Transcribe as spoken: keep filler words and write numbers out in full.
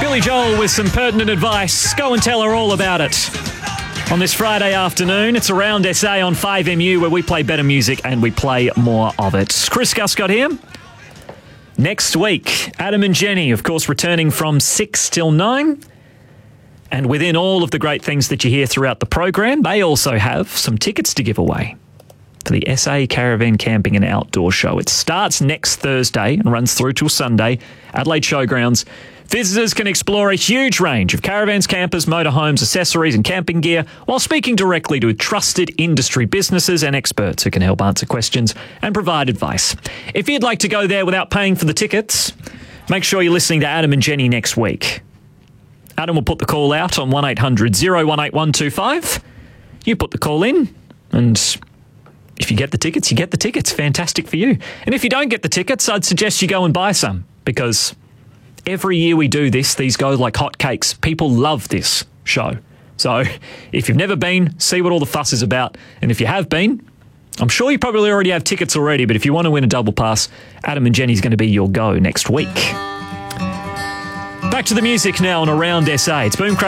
Billy Joel with some pertinent advice. Go and tell her all about it. On this Friday afternoon, it's Around S A on five M U, where we play better music and we play more of it. Chris Guscott here. Next week, Adam and Jenny, of course, returning from six till nine. And within all of the great things that you hear throughout the program, they also have some tickets to give away for the S A Caravan Camping and Outdoor Show. It starts next Thursday and runs through till Sunday, Adelaide Showgrounds. Visitors can explore a huge range of caravans, campers, motorhomes, accessories and camping gear while speaking directly to trusted industry businesses and experts who can help answer questions and provide advice. If you'd like to go there without paying for the tickets, make sure you're listening to Adam and Jenny next week. Adam will put the call out on one eight hundred oh one eight one two five. You put the call in, and if you get the tickets, you get the tickets. Fantastic for you. And if you don't get the tickets, I'd suggest you go and buy some, because every year we do this, these go like hotcakes. People love this show. So if you've never been, see what all the fuss is about. And if you have been, I'm sure you probably already have tickets already, but if you want to win a double pass, Adam and Jenny's going to be your go next week. Back to the music now on Around S A. It's Boom Crash.